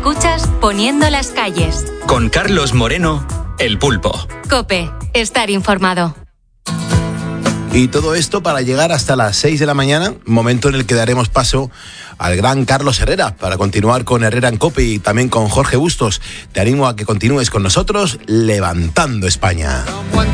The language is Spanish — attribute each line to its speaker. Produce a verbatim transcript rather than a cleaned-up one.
Speaker 1: Escuchas Poniendo las calles.
Speaker 2: Con Carlos Moreno, El Pulpo.
Speaker 1: COPE, estar informado.
Speaker 3: Y todo esto para llegar hasta las seis de la mañana, momento en el que daremos paso al gran Carlos Herrera, para continuar con Herrera en COPE y también con Jorge Bustos. Te animo a que continúes con nosotros levantando España.